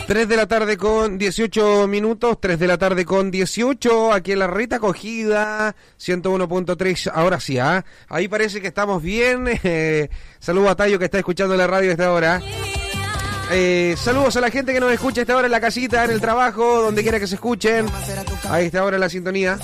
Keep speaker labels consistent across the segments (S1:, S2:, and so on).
S1: 3 de la tarde con 18 minutos, 3 de la tarde con 18, aquí en la Rita Acogida, 101.3, ahora sí, ahí parece que estamos bien. Saludos a Tayo que está escuchando la radio a esta hora. Saludos a la gente que nos escucha a esta hora en la casita, en el trabajo, donde quiera que se escuchen. A esta hora en la sintonía.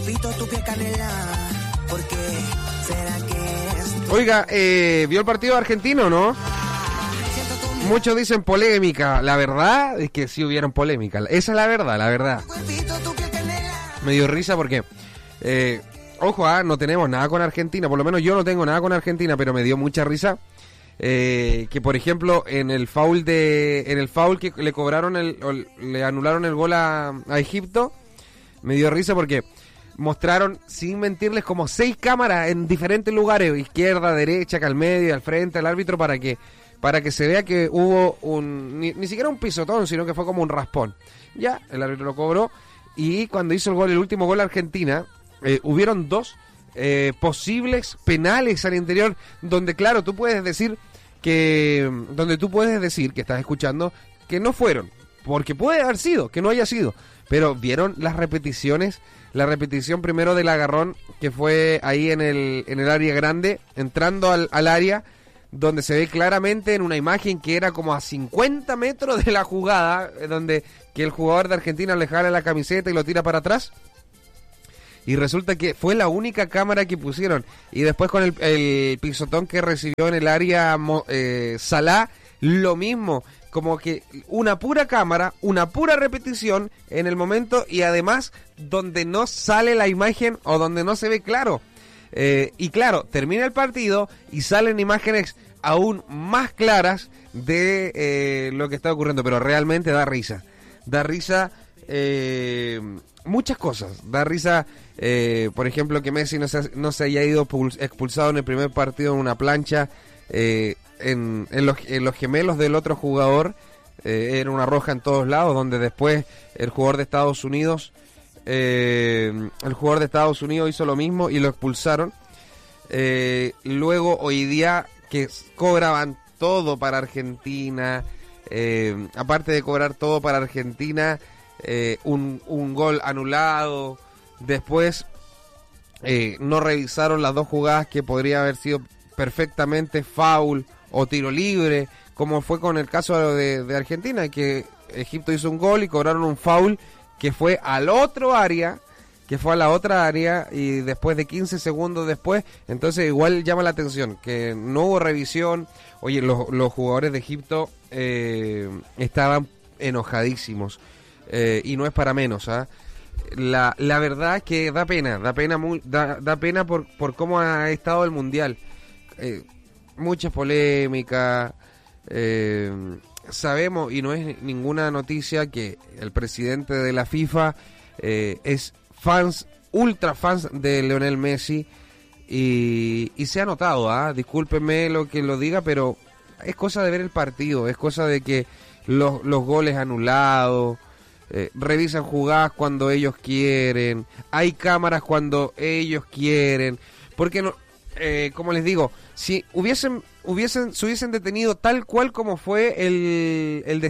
S1: Oiga, ¿vio el partido argentino, no? Muchos dicen polémica. La verdad es que sí hubieron polémica. Esa es la verdad. Me dio risa porque, ojo, no tenemos nada con Argentina. Por lo menos yo no tengo nada con Argentina, pero me dio mucha risa. Que por ejemplo en el foul que le cobraron le anularon el gol a Egipto, me dio risa porque mostraron, sin mentirles, como 6 cámaras en diferentes lugares, izquierda, derecha, acá al medio, al frente, al árbitro, para que se vea que hubo ni siquiera un pisotón, sino que fue como un raspón. Ya, el árbitro lo cobró, y cuando hizo el último gol Argentina, hubieron 2 posibles penales al interior, donde claro, tú puedes decir que estás escuchando que no fueron, porque puede haber sido, que no haya sido, pero vieron las repeticiones, la repetición primero del agarrón que fue ahí en el área grande, entrando al área, donde se ve claramente en una imagen que era como a 50 metros de la jugada, donde que el jugador de Argentina le jala la camiseta y lo tira para atrás. Y resulta que fue la única cámara que pusieron. Y después con el pisotón que recibió en el área Salah, lo mismo. Como que una pura cámara, una pura repetición en el momento, y además donde no sale la imagen o donde no se ve claro. Y claro, termina el partido y salen imágenes aún más claras de lo que está ocurriendo. Pero realmente da risa. Da risa muchas cosas. Da risa, por ejemplo, que Messi no se haya ido expulsado en el primer partido en una plancha. En los gemelos del otro jugador, era una roja en todos lados, donde después el jugador de Estados Unidos hizo lo mismo y lo expulsaron. Luego hoy día que cobraban todo para Argentina, aparte de cobrar todo para Argentina, un gol anulado, después no revisaron las 2 jugadas que podría haber sido perfectamente foul o tiro libre, como fue con el caso de Argentina, que Egipto hizo un gol y cobraron un foul que fue a la otra área, y después de 15 segundos después. Entonces igual llama la atención que no hubo revisión. Oye, los jugadores de Egipto estaban enojadísimos, y no es para menos. La verdad es que da pena por cómo ha estado el Mundial. Muchas polémicas, sabemos, y no es ninguna noticia, que el presidente de la FIFA es ultra fans de Lionel Messi, y se ha notado, discúlpenme lo que lo diga, pero es cosa de ver el partido, es cosa de que los goles anulados, revisan jugadas cuando ellos quieren, hay cámaras cuando ellos quieren, porque no, como les digo, si se hubiesen detenido tal cual como fue el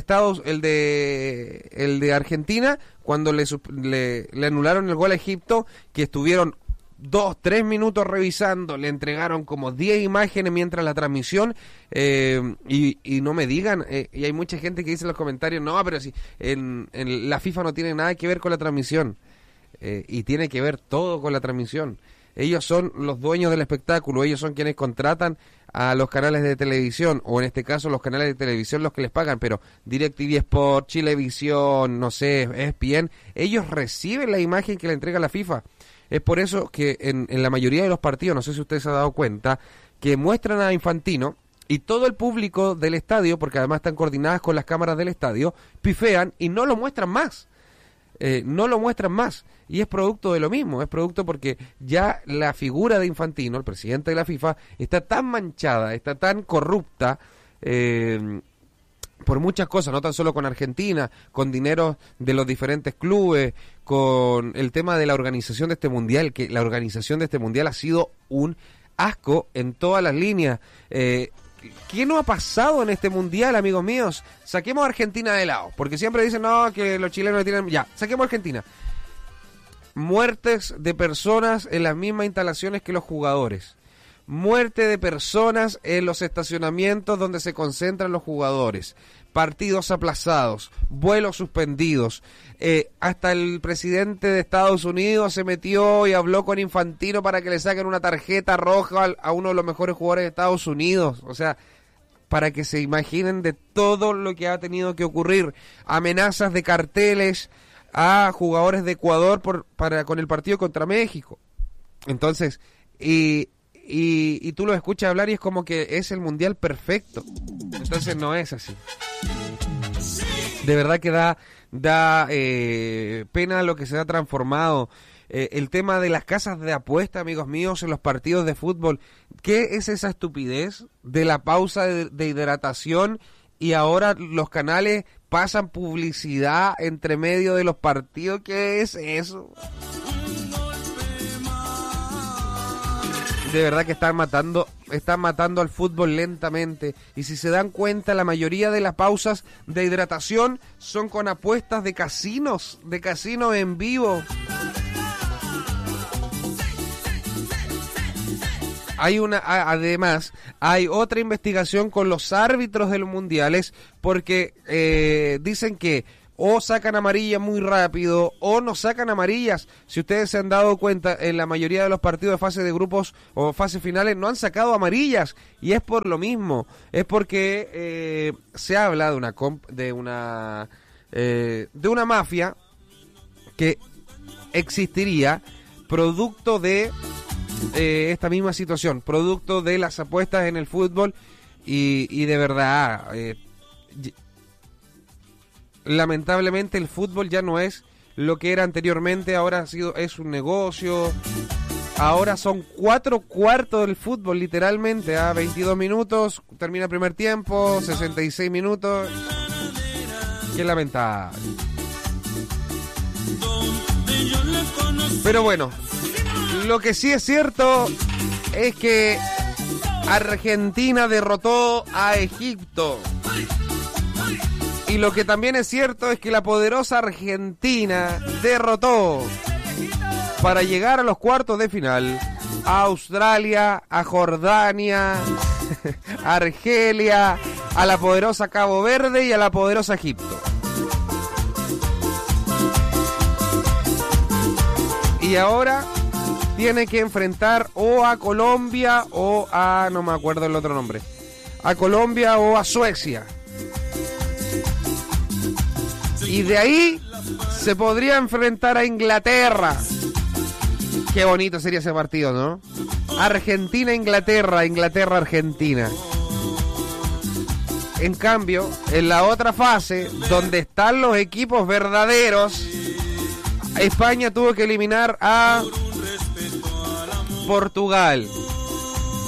S1: de Argentina, cuando le anularon el gol a Egipto, que estuvieron 2-3 minutos revisando, le entregaron como 10 imágenes mientras la transmisión, y no me digan, y hay mucha gente que dice en los comentarios, no, pero si en la FIFA no tiene nada que ver con la transmisión, y tiene que ver todo con la transmisión. Ellos son los dueños del espectáculo, ellos son quienes contratan a los canales de televisión, o en este caso los canales de televisión los que les pagan, pero DirecTV Sport, Chilevisión, no sé, ESPN, ellos reciben la imagen que le entrega la FIFA. Es por eso que en la mayoría de los partidos, no sé si usted se ha dado cuenta, que muestran a Infantino, y todo el público del estadio, porque además están coordinadas con las cámaras del estadio, pifean y no lo muestran más. Y es producto de lo mismo, es producto porque ya la figura de Infantino, el presidente de la FIFA, está tan manchada, está tan corrupta, por muchas cosas, no tan solo con Argentina, con dinero de los diferentes clubes, con el tema de la organización de este mundial, que la organización de este mundial ha sido un asco en todas las líneas. ¿Qué no ha pasado en este mundial, amigos míos? Saquemos a Argentina de lado, porque siempre dicen, no, que los chilenos tienen... Ya, saquemos a Argentina. Muertes de personas en las mismas instalaciones que los jugadores. Muerte de personas en los estacionamientos donde se concentran los jugadores. Partidos aplazados, vuelos suspendidos. Hasta el presidente de Estados Unidos se metió y habló con Infantino para que le saquen una tarjeta roja a uno de los mejores jugadores de Estados Unidos. O sea, para que se imaginen de todo lo que ha tenido que ocurrir. Amenazas de carteles a jugadores de Ecuador con el partido contra México. Entonces, y tú lo escuchas hablar y es como que es el mundial perfecto. Entonces no es así. De verdad que da pena lo que se ha transformado. El tema de las casas de apuesta, amigos míos, en los partidos de fútbol. ¿Qué es esa estupidez de la pausa de hidratación? Y ahora los canales pasan publicidad entre medio de los partidos. ¿Qué es eso? De verdad que están matando al fútbol lentamente. Y si se dan cuenta, la mayoría de las pausas de hidratación son con apuestas de casinos en vivo. Además, hay otra investigación con los árbitros de los mundiales, porque dicen que o sacan amarilla muy rápido o no sacan amarillas. Si ustedes se han dado cuenta, en la mayoría de los partidos de fase de grupos o fase finales no han sacado amarillas, y es por lo mismo. Es porque se habla de una mafia que existiría producto de esta misma situación, producto de las apuestas en el fútbol, y de verdad, lamentablemente el fútbol ya no es lo que era anteriormente. Ahora es un negocio. Ahora son 4 cuartos del fútbol, literalmente, 22 minutos, termina el primer tiempo, 66 minutos. Qué lamentable. Pero bueno, lo que sí es cierto es que Argentina derrotó a Egipto. Y lo que también es cierto es que la poderosa Argentina derrotó para llegar a los cuartos de final a Australia, a Jordania, a Argelia, a la poderosa Cabo Verde y a la poderosa Egipto. Y ahora tiene que enfrentar o a Colombia o a... no me acuerdo el otro nombre. A Colombia o a Suecia. Y de ahí se podría enfrentar a Inglaterra. Qué bonito sería ese partido, ¿no? Argentina-Inglaterra, Inglaterra-Argentina. En cambio, en la otra fase, donde están los equipos verdaderos, España tuvo que eliminar a Portugal.